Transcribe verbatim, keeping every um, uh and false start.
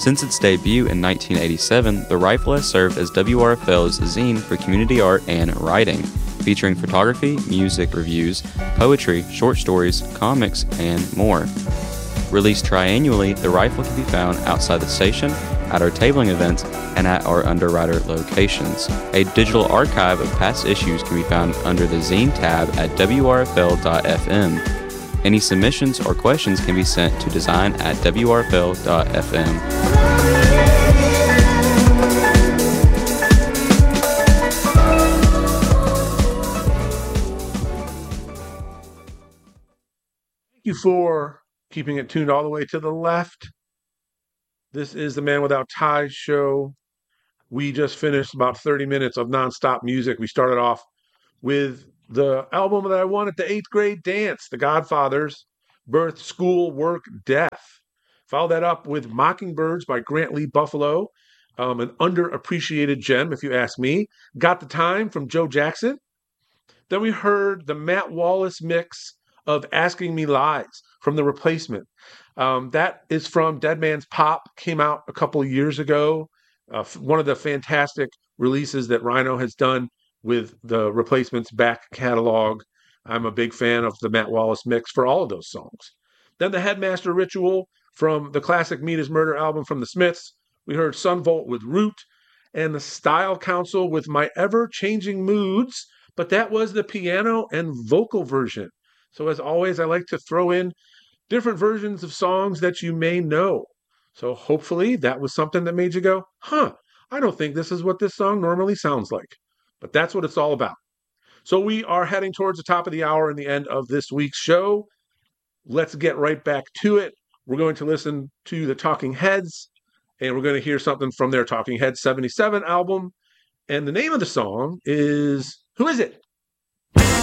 Since its debut in nineteen eighty-seven, the Rifle has served as W R F L's zine for community art and writing, featuring photography, music reviews, poetry, short stories, comics, and more. Released triannually, the Rifle can be found outside the station, at our tabling events, and at our underwriter locations. A digital archive of past issues can be found under the Zine tab at W R F L dot F M. Any submissions or questions can be sent to design at W R F L dot F M. Thank you for keeping it tuned all the way to the left. This is the Man Without Ties show. We just finished about thirty minutes of nonstop music. We started off with the album that I won at the eighth grade dance, The Godfathers, Birth, School, Work, Death. Followed that up with Mockingbirds by Grant Lee Buffalo, um, an underappreciated gem, if you ask me. Got the Time from Joe Jackson. Then we heard the Matt Wallace mix of Asking Me Lies from The Replacement. Um, that is from Dead Man's Pop, came out a couple of years ago. Uh, f- one of the fantastic releases that Rhino has done with The Replacement's back catalog. I'm a big fan of the Matt Wallace mix for all of those songs. Then the Headmaster Ritual from the classic Meat is Murder album from the Smiths. We heard Sunvolt with Root, and the Style Council with My Ever-Changing Moods, but that was the piano and vocal version. So as always, I like to throw in different versions of songs that you may know. So hopefully that was something that made you go, huh, I don't think this is what this song normally sounds like. But that's what it's all about. So we are heading towards the top of the hour and the end of this week's show. Let's get right back to it. We're going to listen to the Talking Heads, and we're going to hear something from their Talking Heads seventy-seven album. And the name of the song is, who is it?